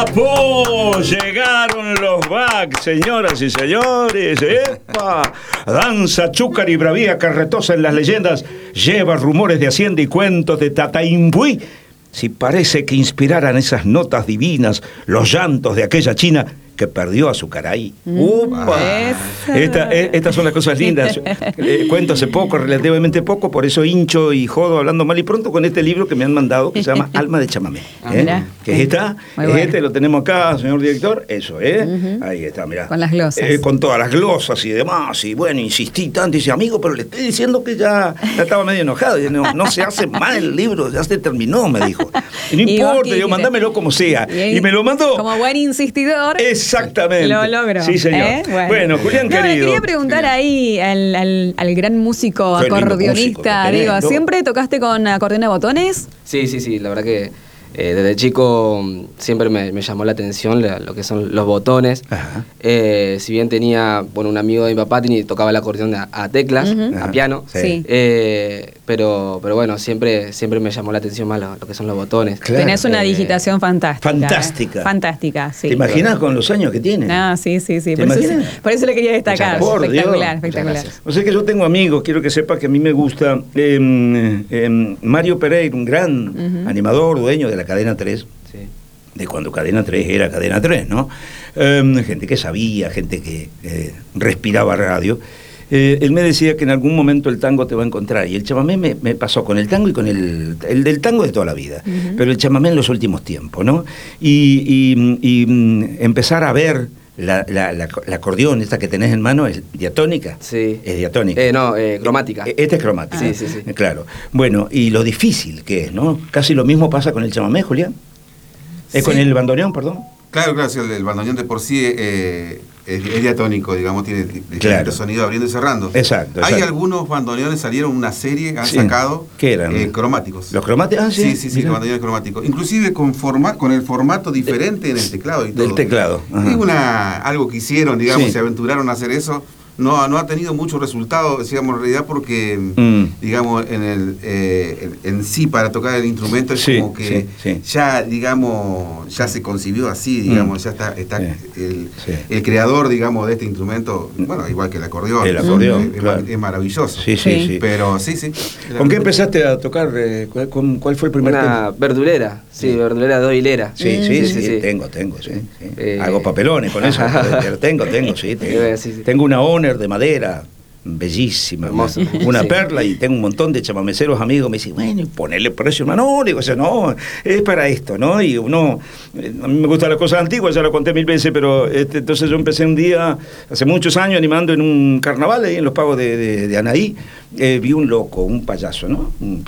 ¡Chapo! Llegaron los Bac, señoras y señores. ¡Epa! Danza, chúcar y bravía carretosa en las leyendas. Lleva rumores de hacienda y cuentos de Tataimbuí. Si parece que inspiraran esas notas divinas los llantos de aquella china que perdió a su caraí. ¡Upa! Estas son las cosas lindas. Cuento hace poco, relativamente poco, por eso hincho y jodo hablando mal y pronto con este libro que me han mandado, que se llama Alma de Chamamé. Que es esta, bueno. Lo tenemos acá, señor director. Eso, Ahí está, mirá. Con las glosas. Con todas las glosas y demás. Y bueno, insistí tanto y dice, amigo, pero le estoy diciendo que ya estaba medio enojado. Y no se hace mal el libro, ya se terminó, me dijo. Y no importa, yo mandámelo como sea. Y me lo mandó. Como buen insistidor. Exactamente. Lo logró. Sí, señor. Bueno, Julián, querido. Le quería preguntar ahí al gran músico acordeonista. Digo, ¿siempre tocaste con acordeón a botones? Sí. La verdad que desde chico siempre me llamó la atención lo que son los botones. Si bien tenía, un amigo de mi papá tocaba el acordeón a teclas, a piano. Sí. Pero bueno, siempre me llamó la atención más lo que son los botones. Claro. Tenés una digitación fantástica. Fantástica, sí. ¿Te imaginas con los años que tiene? Sí. Por eso le quería destacar. Por espectacular. O sea que yo tengo amigos, quiero que sepa que a mí me gusta Mario Pereira, un gran animador, dueño de la Cadena 3. Sí. De cuando Cadena 3 era Cadena 3, ¿no? Gente que sabía, gente que respiraba radio. Él me decía que en algún momento el tango te va a encontrar, y el chamamé me pasó con el tango y con el del tango de toda la vida, pero el chamamé en los últimos tiempos, ¿no? Y empezar a ver la acordeón, esta que tenés en mano, ¿es diatónica? Sí. ¿Es diatónica? Cromática. Esta es cromática. Sí. Claro. Bueno, y lo difícil que es, ¿no? Casi lo mismo pasa con el chamamé, Julián. Sí. Con el bandoneón, perdón. Claro, el bandoneón de por sí es diatónico, digamos, tiene diferentes sonidos abriendo y cerrando. Exacto. Hay algunos bandoneones, salieron una serie, han sacado. ¿Qué eran? Cromáticos. ¿Los cromáticos? Sí, los bandoneones cromáticos. Inclusive con el formato diferente en el teclado y todo. Del teclado. Es algo que hicieron, digamos, se aventuraron a hacer eso. No ha tenido mucho resultado, digamos, en realidad, porque, digamos, en sí, para tocar el instrumento es como que ya, digamos, ya se concibió así, digamos, ya está el creador, digamos, de este instrumento, igual que el acordeón. El acordeón, es maravilloso. Sí. Pero sí. ¿Con qué empezaste a tocar? ¿Cuál fue el primer tema? Verdulera, verdulera 2 hileras. Sí. Tengo. Hago papelones con eso, pero tengo. Tengo una Honor de madera, bellísima, hermoso. Una perla, y tengo un montón de chamameceros amigos. Me dicen, bueno, ponele precio, hermano. Digo, no, es para esto, ¿no? Y uno, a mí me gustan las cosas antiguas, ya lo conté 1000 veces, pero entonces yo empecé un día, hace muchos años, animando en un carnaval ahí en los pagos de Anaí. Vi un loco, un payaso, ¿no?